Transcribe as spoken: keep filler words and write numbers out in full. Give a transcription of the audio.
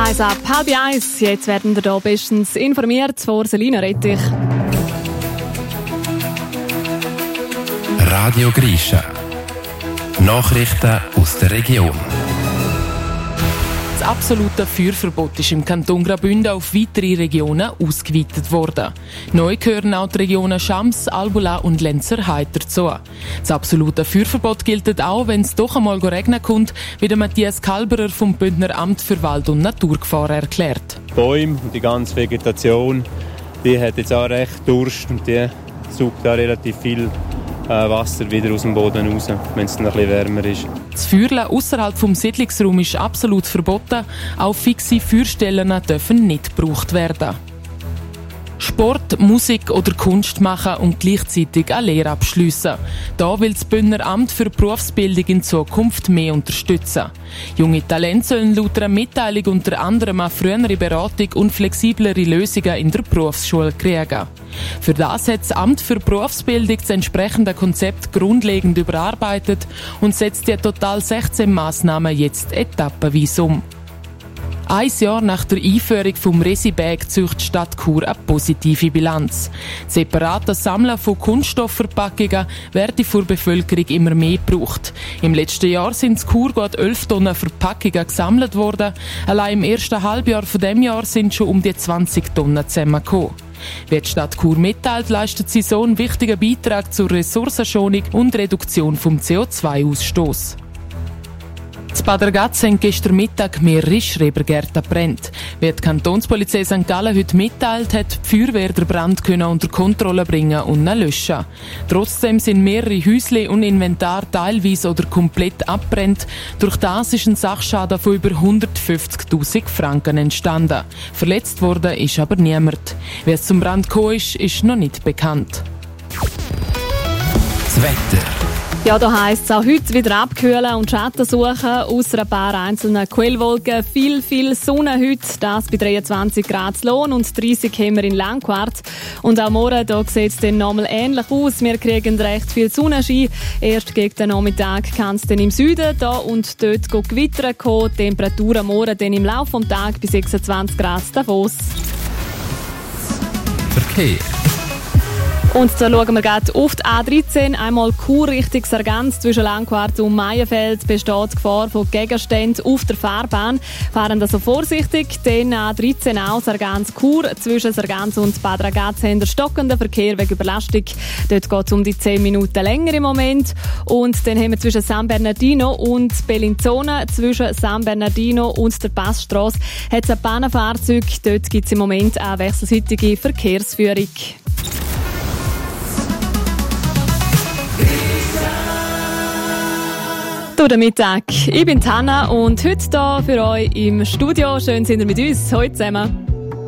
Eins ab, halb eins. Jetzt werden wir hier bestens informiert vor Selina Rettich. Radio Grischa. Nachrichten aus der Region. Das absolute Feuerverbot ist im Kanton Graubünden auf weitere Regionen ausgeweitet worden. Neu gehören auch die Regionen Schams, Albula und Lenzerheide dazu. Das absolute Feuerverbot gilt auch, wenn es doch einmal regnen kommt, wie der Matthias Kalberer vom Bündner Amt für Wald- und Naturgefahr erklärt. Die Bäume und die ganze Vegetation, die hat jetzt auch recht Durst und die saugt auch relativ viel Wasser wieder aus dem Boden raus, wenn es dann ein bisschen wärmer ist. Das Feuerle ausserhalb vom Siedlungsraum ist absolut verboten. Auch fixe Feuerstellen dürfen nicht gebraucht werden. Sport, Musik oder Kunst machen und gleichzeitig eine Lehre abschliessen. Da will das Bündner Amt für Berufsbildung in Zukunft mehr unterstützen. Junge Talente sollen laut einer Mitteilung unter anderem eine frühere Beratung und flexiblere Lösungen in der Berufsschule kriegen. Für das hat das Amt für Berufsbildung das entsprechende Konzept grundlegend überarbeitet und setzt die total sechzehn Massnahmen jetzt etappenweise um. Ein Jahr nach der Einführung vom Resi-Bag zieht die Stadt Chur eine positive Bilanz. Das separate Sammeln von Kunststoffverpackungen wird vor der Bevölkerung immer mehr gebraucht. Im letzten Jahr sind in Chur gut elf Tonnen Verpackungen gesammelt worden. Allein im ersten Halbjahr von diesem Jahr sind schon um die zwanzig Tonnen zusammengekommen. Wie die Stadt Chur mitteilt, leistet sie so einen wichtigen Beitrag zur Ressourcenschonung und Reduktion vom C O zwei Ausstoß. In Bad Ragaz haben gestern Mittag mehrere Schrebergärten gebrannt. Wie die Kantonspolizei Sankt Gallen heute mitteilt, hat die Feuerwehr den Brand unter Kontrolle bringen und ihn löschen. Trotzdem sind mehrere Häusle und Inventar teilweise oder komplett abbrennt. Durch das ist ein Sachschaden von über hundertfünfzigtausend Franken entstanden. Verletzt worden ist aber niemand. Wie es zum Brand gekommen ist, ist noch nicht bekannt. Das Wetter. Ja, da heisst es auch heute wieder abkühlen und Schatten suchen, ausser ein paar einzelnen Quellwolken. Viel, viel Sonne heute, das bei dreiundzwanzig Grad zu Lohn und dreißig haben wir in Langquart. Und auch morgen, da sieht es dann nochmal ähnlich aus. Wir kriegen recht viel Sonnenschein. Erst gegen den Nachmittag kann es dann im Süden da und dort gewittern kommen. Die Temperaturen morgen dann im Laufe des Tages bei sechsundzwanzig Grad Davos. Verkehr. Und da schauen wir gerade auf die A dreizehn, einmal Chur Richtung Sargans zwischen Langquart und Maienfeld besteht die Gefahr von Gegenständen auf der Fahrbahn. Fahren also vorsichtig, denn A dreizehn auch Sargans Chur zwischen Sargans und Bad Ragaz haben der stockenden Verkehr wegen Überlastung. Dort geht es um die zehn Minuten länger im Moment. Und dann haben wir zwischen San Bernardino und Bellinzona, zwischen San Bernardino und der Passstrasse, hat es ein Bahnenfahrzeug. Dort gibt es im Moment eine wechselseitige Verkehrsführung. Guten Mittag, ich bin Hanna und heute hier für euch im Studio. Schön sind ihr mit uns. Heute zusammen.